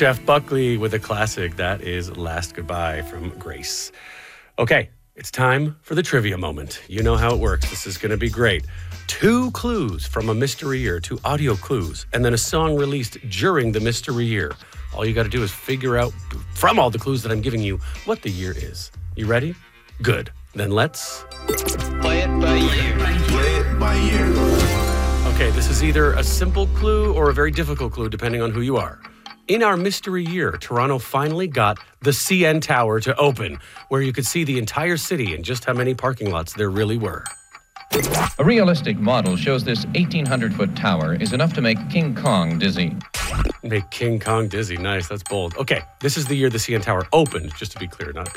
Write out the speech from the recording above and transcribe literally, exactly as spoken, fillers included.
Jeff Buckley with a classic. That is Last Goodbye from Grace. Okay, it's time for the trivia moment. You know how it works. This is going to be great. Two clues from a mystery year, two audio clues, and then a song released during the mystery year. All you got to do is figure out from all the clues that I'm giving you what the year is. You ready? Good. Then let's play it by ear. Play it by ear. Okay, this is either a simple clue or a very difficult clue, depending on who you are. In our mystery year, Toronto finally got the C N Tower to open, where you could see the entire city and just how many parking lots there really were. A realistic model shows this eighteen hundred foot tower is enough to make King Kong dizzy. Make King Kong dizzy. Nice, that's bold. Okay, this is the year the C N Tower opened, just to be clear, not